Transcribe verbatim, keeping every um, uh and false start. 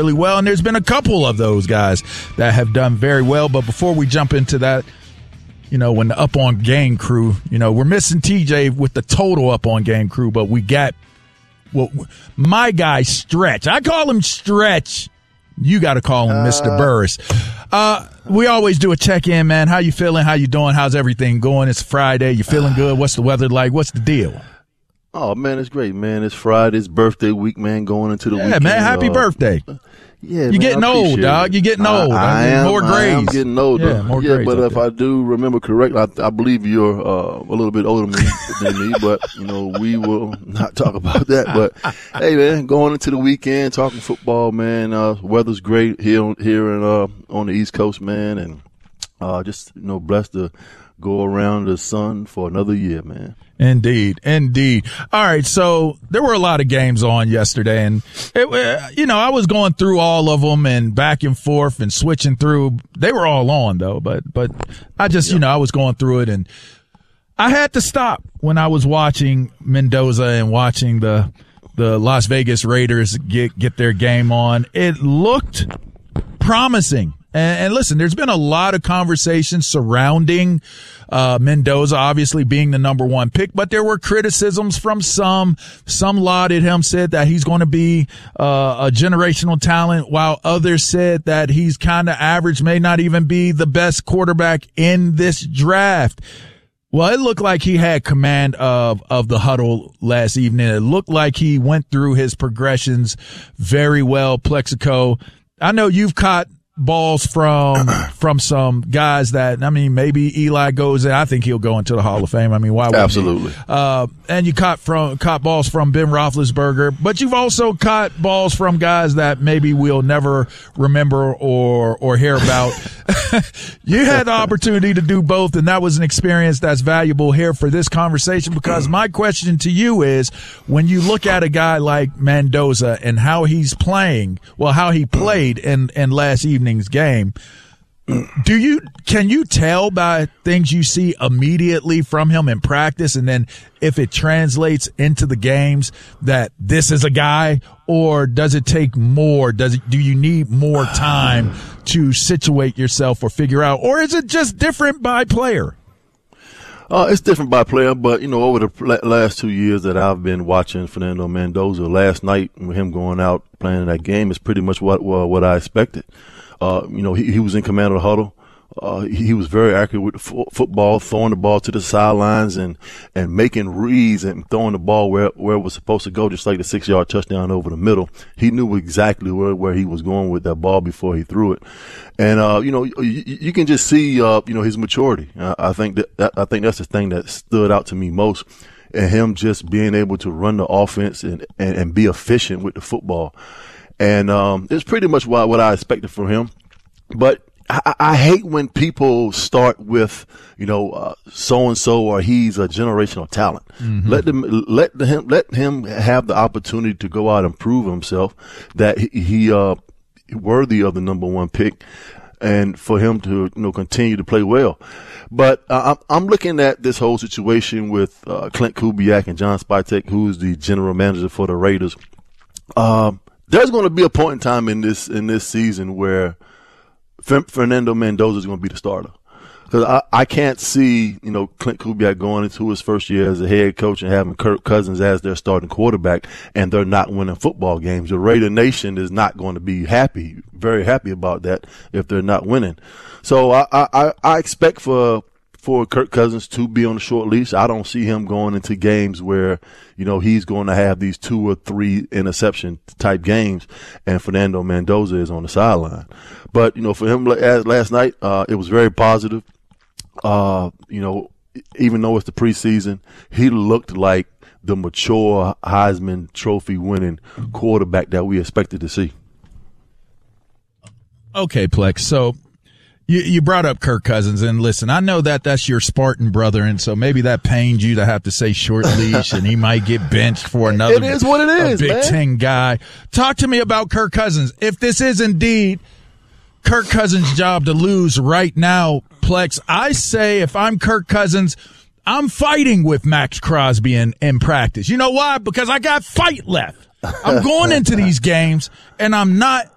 really well, and there's been a couple of those guys that have done very well. But before we jump into that, you know, when the Up On Game crew, you know, we're missing T J with the total Up On Game crew, but we got well, my guy Stretch. I call him Stretch. You got to call him uh, Mister Burris. Uh, we always do a check-in, man. How you feeling? How you doing? How's everything going? It's Friday. You feeling good? What's the weather like? What's the deal? Oh, man, it's great, man. It's Friday. It's birthday week, man, going into the yeah, weekend. Yeah, man, happy uh, birthday. Yeah, You're man, getting old, dog. it. You're getting old. I, I, I mean, am, more grades. I am getting older. Yeah, more yeah grades but if there. I do remember correctly, I, I believe you're uh, a little bit older than me, than me, but, you know, we will not talk about that. But, hey, man, going into the weekend, talking football, man. Uh, weather's great here, here in, uh, on the East Coast, man, and uh, just, you know, blessed to go around the sun for another year, man. Indeed, indeed. All right, so there were a lot of games on yesterday, and it, you know, I was going through all of them and back and forth and switching through. They were all on though, but but I just yep. you know I was going through it, and I had to stop when I was watching Mendoza and watching the the Las Vegas Raiders get get their game on. It looked promising. And, and listen, there's been a lot of conversation surrounding uh Mendoza obviously being the number one pick, but there were criticisms from some. Some lauded him, said that he's going to be uh, a generational talent, while others said that he's kind of average, may not even be the best quarterback in this draft. Well, it looked like he had command of, of the huddle last evening. It looked like he went through his progressions very well. Plexico, I know you've caught balls from from some guys that, I mean, maybe Eli goes in. I think he'll go into the Hall of Fame. I mean, why wouldn't Absolutely. he? Uh, and you caught from caught balls from Ben Roethlisberger, but you've also caught balls from guys that maybe we'll never remember or or hear about. You had the opportunity to do both, and that was an experience that's valuable here for this conversation, because my question to you is, when you look at a guy like Mendoza and how he's playing, well, how he played in, in last evening's game, do you can you tell by things you see immediately from him in practice, and then if it translates into the games, that this is a guy, or does it take more? Does it, do you need more time to situate yourself or figure out, or is it just different by player? Uh, it's different by player, but, you know, over the last two years that I've been watching Fernando Mendoza, last night with him going out playing that game is pretty much what what I expected. Uh, you know, he, he was in command of the huddle. Uh, he, he was very accurate with the fo- football, throwing the ball to the sidelines and, and making reads and throwing the ball where, where it was supposed to go, just like the six yard touchdown over the middle. He knew exactly where, where he was going with that ball before he threw it. And, uh, you know, you, you can just see, uh, you know, his maturity. Uh, I think that, that, I think that's the thing that stood out to me most, and him just being able to run the offense and, and, and be efficient with the football. And, um, it's pretty much what, what I expected from him. But I, I hate when people start with, you know, uh, so-and-so, or he's a generational talent. Mm-hmm. Let them, let him, let him have the opportunity to go out and prove himself that he, he uh, worthy of the number one pick, and for him to, you know, continue to play well. But uh, I'm, I'm looking at this whole situation with uh, Clint Kubiak and John Spytek, who's the general manager for the Raiders. Um, there's going to be a point in time in this in this season where Fernando Mendoza is going to be the starter, because I, I can't see, you know, Clint Kubiak going into his first year as a head coach and having Kirk Cousins as their starting quarterback, and they're not winning football games. The Raider Nation is not going to be happy, very happy about that if they're not winning. So I, I, I expect for for Kirk Cousins to be on the short leash. I don't see him going into games where, you know, he's going to have these two or three interception type games and Fernando Mendoza is on the sideline. But, you know, for him last night, uh, it was very positive. Uh, you know, even though it's the preseason, he looked like the mature Heisman Trophy winning quarterback that we expected to see. Okay, Plex. So, You, you brought up Kirk Cousins, and listen, I know that that's your Spartan brother, and so maybe that pains you to have to say short leash, and he might get benched for another. It is what it is, Big man. Ten guy. Talk to me about Kirk Cousins. If this is indeed Kirk Cousins' job to lose right now, Plex, I say if I'm Kirk Cousins, I'm fighting with Max Crosby in, in practice. You know why? Because I got fight left. I'm going into these games, and I'm not